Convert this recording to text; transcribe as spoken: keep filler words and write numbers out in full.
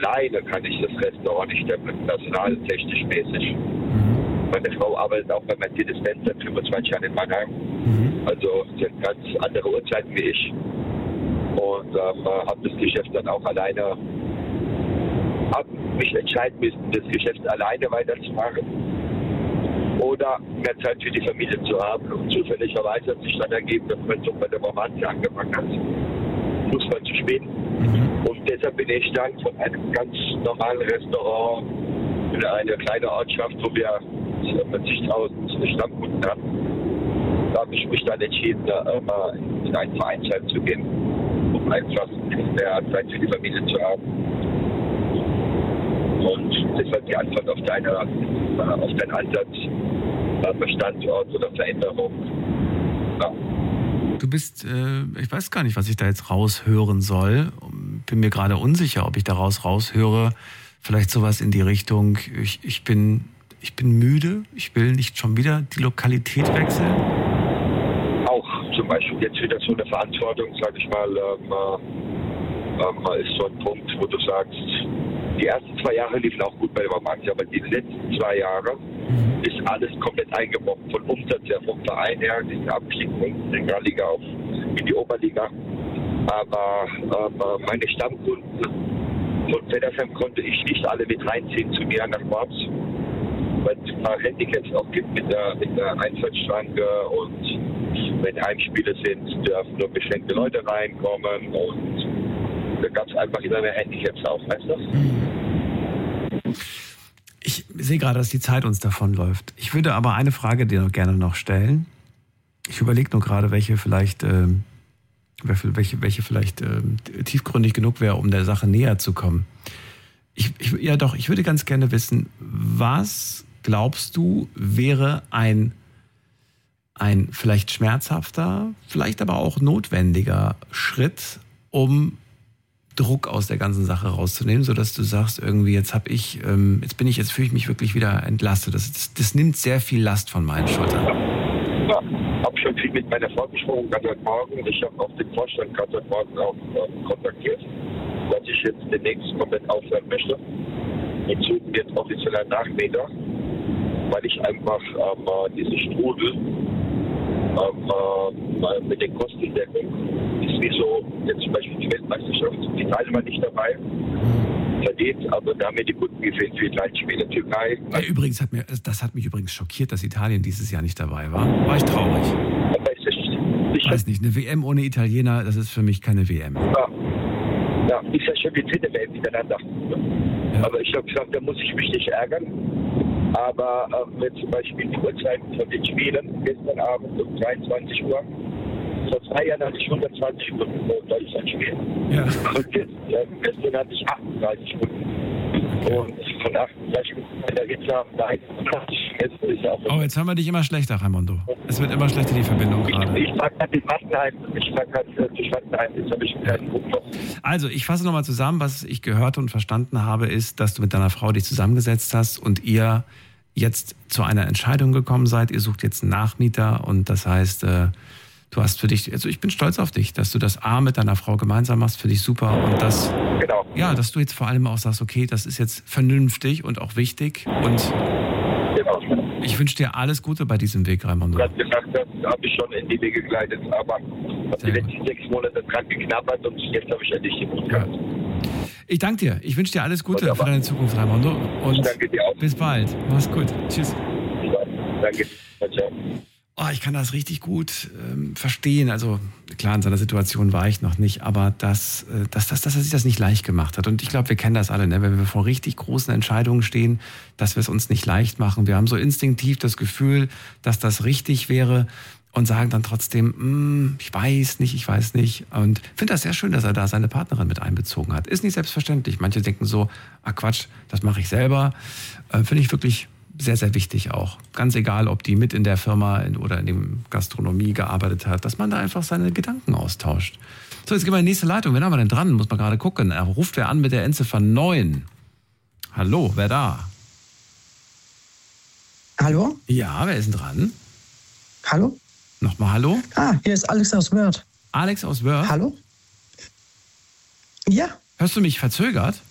alleine kann ich das Restaurant nicht stemmen, personaltechnisch mäßig. Mhm. Meine Frau arbeitet auch bei Mercedes-Benz seit fünfundzwanzig Jahren in Mannheim. Mhm. Also sie hat ganz andere Uhrzeiten wie ich. Und ähm, habe das Geschäft dann auch alleine, habe mich entscheiden müssen, das Geschäft alleine weiterzumachen oder mehr Zeit für die Familie zu haben. Und zufälligerweise hat sich dann ergeben, dass mein Sohn bei der Romanze angefangen hat, Fußball zu spielen. Mhm. Und deshalb bin ich dann von einem ganz normalen Restaurant in eine kleine Ortschaft, wo wir zigtausend Stammkunden haben. Da habe ich mich dann entschieden, äh, in ein Vereinsheim zu gehen, um einfach mehr Zeit für die Familie zu haben. Und deshalb die Antwort auf deine, äh, auf deinen Ansatz, äh, Standort oder Veränderung. Ja. Du bist, äh, ich weiß gar nicht, was ich da jetzt raushören soll. Bin mir gerade unsicher, ob ich daraus raushöre. Vielleicht sowas in die Richtung, ich, ich bin, ich bin müde, ich will nicht schon wieder die Lokalität wechseln. Auch zum Beispiel jetzt wieder so eine Verantwortung, sag ich mal, ähm, ähm, ist so ein Punkt, wo du sagst, die ersten zwei Jahre liefen auch gut bei der Romanze, aber die letzten zwei Jahre mhm. ist alles komplett eingebrochen. Von Umsatz her, vom Verein her, diesen Abstieg von der Regionalliga auf in die Oberliga. Aber ähm, meine Stammkunden von Z F M konnte ich nicht alle mit reinziehen zu mir nach Worms, weil es ein paar Handicaps auch gibt mit der, mit der Einsatzschranke und wenn Heimspiele sind, dürfen nur beschränkte Leute reinkommen und da gab es einfach immer mehr Handicaps auch, weißt du? Ich sehe gerade, dass die Zeit uns davonläuft. Ich würde aber eine Frage dir noch gerne noch stellen. Ich überlege nur gerade, welche vielleicht, äh, welche, welche vielleicht äh, tiefgründig genug wäre, um der Sache näher zu kommen. Ich, ich, ja doch, ich würde ganz gerne wissen, was glaubst du wäre ein, ein vielleicht schmerzhafter, vielleicht aber auch notwendiger Schritt, um Druck aus der ganzen Sache rauszunehmen, sodass du sagst, irgendwie, jetzt habe ich, ähm, jetzt bin ich, jetzt fühle ich mich wirklich wieder entlastet. Das, das, das nimmt sehr viel Last von meinen Schultern. Ja, ich habe schon viel mit meiner Frau gesprochen, gerade heute Morgen. Ich habe auch den Vorstand gerade heute Morgen auch äh, kontaktiert, dass ich jetzt demnächst komplett aufhören möchte. Wir suchen jetzt offiziell einen Nachmieter, weil ich einfach ähm, diesen Strudel ähm, mit den Kostendeckung ist wie so, jetzt zum Beispiel die Weltmeisterschaft. Italien war nicht dabei, verdient, aber da haben mir die Kunden gefehlt für Italien-Spiele. Türkei. Ja, übrigens hat mir, das hat mich übrigens schockiert, dass Italien dieses Jahr nicht dabei war. War ich traurig. Aber ist ich weiß nicht, eine W M ohne Italiener, das ist für mich keine W M. Ja, ja ist ja schon die dritte W M miteinander. Ja. Aber ich habe gesagt, da muss ich mich nicht ärgern. Aber äh, wenn zum Beispiel die Uhrzeiten von den Spielen, gestern Abend um dreiundzwanzig Uhr, vor zwei Jahren hatte ich hundertzwanzig Stunden vor Deutschland spielen. Ja. Und jetzt, ja, gestern hatte ich achtunddreißig Stunden. Okay. Und von achtunddreißig Stunden bei der Hitze haben da einunddreißig Gäste ist ja auch. Oh, jetzt haben wir dich immer schlechter, Raimondo. Es wird immer schlechter, die Verbindung gerade. Ich, ich frage gerade den Mattenheim, ich frage gerade die Schwantenheim, jetzt habe ich einen kleinen Punkt noch. Also, ich fasse nochmal zusammen, was ich gehört und verstanden habe, ist, dass du mit deiner Frau dich zusammengesetzt hast und ihr jetzt zu einer Entscheidung gekommen seid. Ihr sucht jetzt einen Nachmieter und das heißt, äh, du hast für dich, also ich bin stolz auf dich, dass du das A mit deiner Frau gemeinsam machst, für dich super und das, genau. Ja, dass du jetzt vor allem auch sagst, okay, das ist jetzt vernünftig und auch wichtig und genau. Ich wünsche dir alles Gute bei diesem Weg, Raimondo. Du hast gesagt, das habe ich schon in die Wege geleitet, aber habe die letzten sechs Monate dran geknabbert und jetzt habe ich endlich den Mut gehabt. Ja. Ich danke dir. Ich wünsche dir alles Gute für deine Zukunft, Raimondo. Und ich danke dir auch. Bis bald. Mach's gut. Tschüss. Danke. Ciao. Oh, ich kann das richtig gut ähm, verstehen. Also klar, in seiner Situation war ich noch nicht, aber dass, äh, dass, dass, dass er sich das nicht leicht gemacht hat. Und ich glaube, wir kennen das alle, ne? Wenn wir vor richtig großen Entscheidungen stehen, dass wir es uns nicht leicht machen. Wir haben so instinktiv das Gefühl, dass das richtig wäre und sagen dann trotzdem, ich weiß nicht, ich weiß nicht. Und finde das sehr schön, dass er da seine Partnerin mit einbezogen hat. Ist nicht selbstverständlich. Manche denken so, ah Quatsch, das mache ich selber. Äh, finde ich wirklich sehr, sehr wichtig auch. Ganz egal, ob die mit in der Firma in, oder in der Gastronomie gearbeitet hat, dass man da einfach seine Gedanken austauscht. So, jetzt gehen wir in die nächste Leitung. Wen haben wir denn dran? Muss man gerade gucken. Er ruft wer an mit der Endziffer neun. Hallo, wer da? Hallo? Ja, wer ist denn dran? Hallo? Nochmal hallo? Ah, hier ist Alex aus Wörth. Alex aus Wörth? Hallo? Ja. Hörst du mich verzögert?